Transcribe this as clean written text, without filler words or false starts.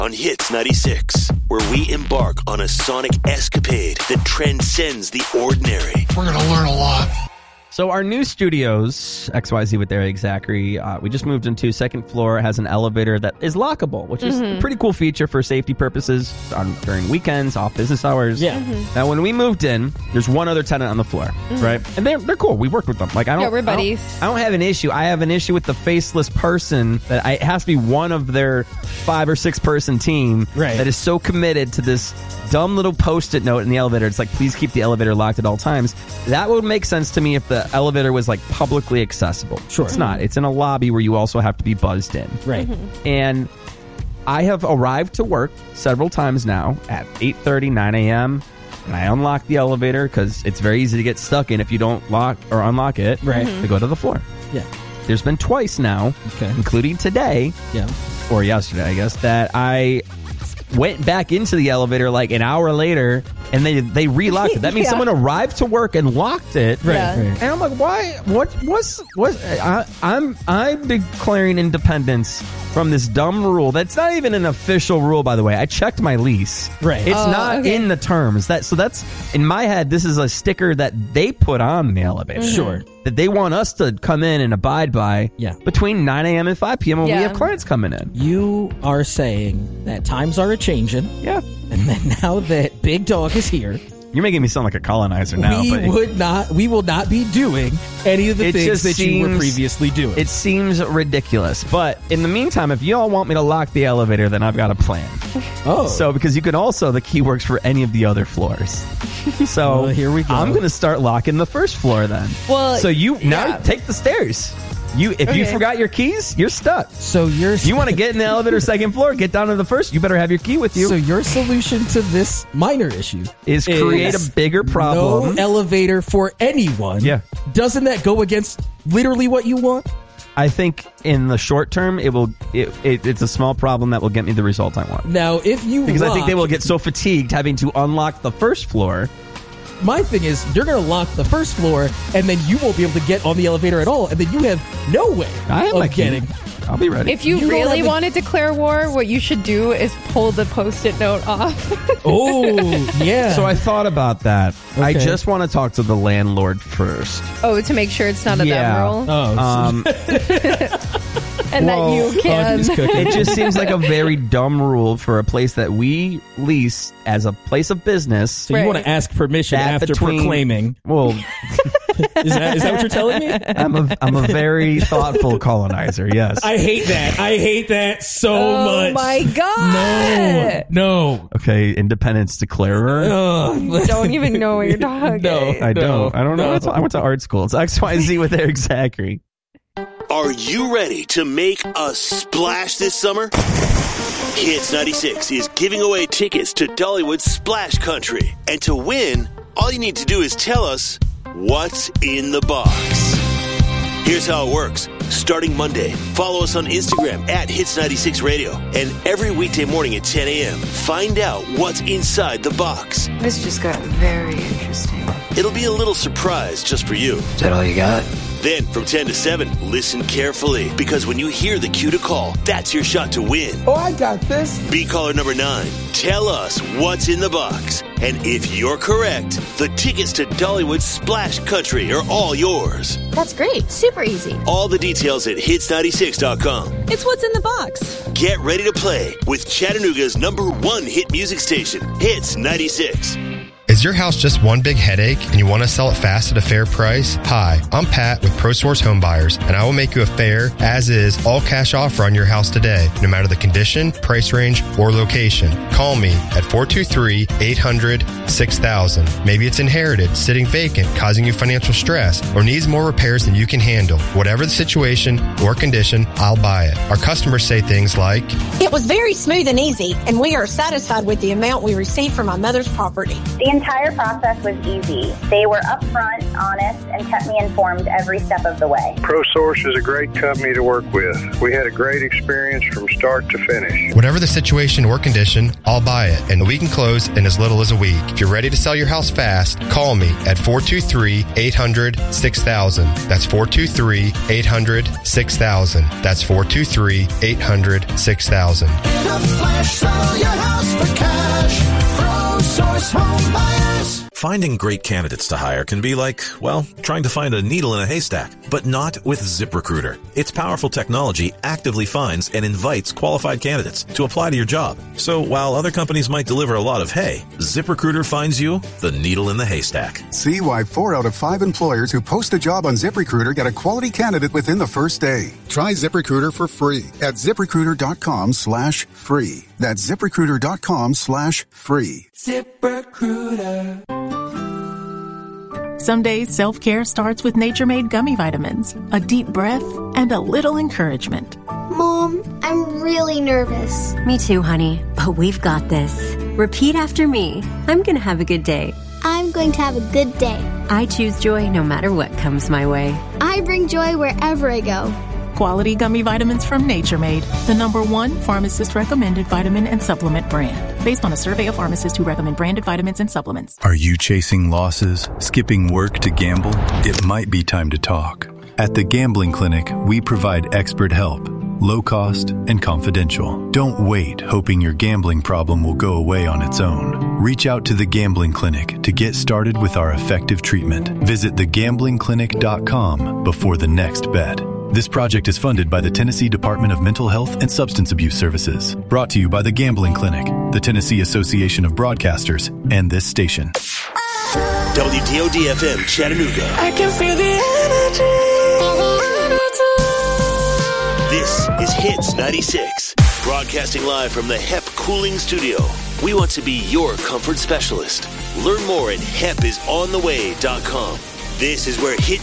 on Hits 96, where we embark on a sonic escapade that transcends the ordinary. We're going to learn a lot. So our new studios, XYZ with Eric Zachary, we just moved into second floor. It has an elevator that is lockable, which is a pretty cool feature for safety purposes during weekends, off business hours. Yeah. Now, when we moved in, there's one other tenant on the floor, right? And they're cool. We worked with them. Like we're buddies. I don't have an issue. I have an issue with the faceless person that it has to be one of their 5 or 6 person team that is so committed to this dumb little post-it note in the elevator. It's like, please keep the elevator locked at all times. That would make sense to me if the elevator was like publicly accessible. Sure. It's not. It's in a lobby where you also have to be buzzed in. Right. And I have arrived to work several times now at 8:30, 9 a.m. and I unlock the elevator because it's very easy to get stuck in if you don't lock or unlock it. Right. To go to the floor. Yeah. There's been twice now, including today, or yesterday, I guess, that I went back into the elevator like an hour later and they relocked it. That means someone arrived to work and locked it. Right. And I'm like, why? I'm declaring independence from this dumb rule. That's not even an official rule, by the way. I checked my lease. Right. It's not in the terms. So that's in my head. This is a sticker that they put on the elevator. Sure. That they want us to come in and abide by between 9 a.m. and 5 p.m. when we have clients coming in. You are saying that times are a-changing. Yeah. And then now that Big Dog is here, you're making me sound like a colonizer now. We will not be doing any of the things that you were previously doing. It seems ridiculous. But in the meantime, if you all want me to lock the elevator, then I've got a plan. Oh. So, because you can also, the key works for any of the other floors. So, here we go. I'm going to start locking the first floor then. Well, so now take the stairs. If you forgot your keys, you're stuck. So you want to get in the elevator second floor, get down to the first, you better have your key with you. So your solution to this minor issue is create a bigger problem. No elevator for anyone. Yeah. Doesn't that go against literally what you want? I think in the short term, it's a small problem that will get me the result I want. Now, if you I think they will get so fatigued having to unlock the first floor. My thing is, you're going to lock the first floor, and then you won't be able to get on the elevator at all, and then you have no way of getting. I'll be ready. If you really want to declare war, what you should do is pull the Post-it note off. Oh, yeah. So I thought about that. Okay. I just want to talk to the landlord first. Oh, to make sure it's not a them rule? Oh, and that you can. It just seems like a very dumb rule for a place that we lease as a place of business. So you want to ask permission after proclaiming. Well, is that what you're telling me? I'm a very thoughtful colonizer, yes. I hate that so much. Oh my God. No. Okay, independence declarer. You don't even know what you're talking. No, I don't know. I went to art school. It's XYZ with Eric Zachary. Are you ready to make a splash this summer? Hits 96 is giving away tickets to Dollywood Splash Country. And to win, all you need to do is tell us what's in the box. Here's how it works. Starting Monday, follow us on Instagram at Hits96Radio. And every weekday morning at 10 a.m., find out what's inside the box. This just got very interesting. It'll be a little surprise just for you. Is that all you got? Then, from 10 to 7, listen carefully, because when you hear the cue to call, that's your shot to win. Oh, I got this. Be caller number 9. Tell us what's in the box. And if you're correct, the tickets to Dollywood Splash Country are all yours. That's great. Super easy. All the details at hits96.com. It's what's in the box. Get ready to play with Chattanooga's #1 hit music station, Hits 96. Is your house just one big headache and you want to sell it fast at a fair price? Hi, I'm Pat with ProSource Home Buyers, and I will make you a fair, as-is, all-cash offer on your house today, no matter the condition, price range, or location. Call me at 423-800-6000. Maybe it's inherited, sitting vacant, causing you financial stress, or needs more repairs than you can handle. Whatever the situation or condition, I'll buy it. Our customers say things like, "It was very smooth and easy, and we are satisfied with the amount we received from my mother's property." The entire process was easy. They were upfront, honest, and kept me informed every step of the way. ProSource is a great company to work with. We had a great experience from start to finish. Whatever the situation or condition, I'll buy it, and we can close in as little as a week. If you're ready to sell your house fast, call me at 423-800-6000. That's 423-800-6000. That's 423-800-6000. In a flash, sell your house for cash. ProSource Home Buyers. Finding great candidates to hire can be like, well, trying to find a needle in a haystack, but not with ZipRecruiter. Its powerful technology actively finds and invites qualified candidates to apply to your job. So while other companies might deliver a lot of hay, ZipRecruiter finds you the needle in the haystack. See why 4 out of 5 employers who post a job on ZipRecruiter get a quality candidate within the first day. Try ZipRecruiter for free at ZipRecruiter.com/free. That's ZipRecruiter.com/free. ZipRecruiter. Some days, self-care starts with Nature Made gummy vitamins, a deep breath, and a little encouragement. Mom, I'm really nervous. Me too, honey, but we've got this. Repeat after me. I'm going to have a good day. I'm going to have a good day. I choose joy no matter what comes my way. I bring joy wherever I go. Quality gummy vitamins from Nature Made, the #1 pharmacist-recommended vitamin and supplement brand, based on a survey of pharmacists who recommend branded vitamins and supplements. Are you chasing losses, skipping work to gamble? It might be time to talk. At the Gambling Clinic, we provide expert help, low cost and confidential. Don't wait hoping your gambling problem will go away on its own. Reach out to the Gambling Clinic to get started with our effective treatment. Visit thegamblingclinic.com before the next bet. This project is funded by the Tennessee Department of Mental Health and Substance Abuse Services. Brought to you by the Gambling Clinic, the Tennessee Association of Broadcasters, and this station. WDOD-FM Chattanooga. I can feel the energy. This is Hits 96, broadcasting live from the HEP Cooling Studio. We want to be your comfort specialist. Learn more at HEPisontheway.com. This is where Hit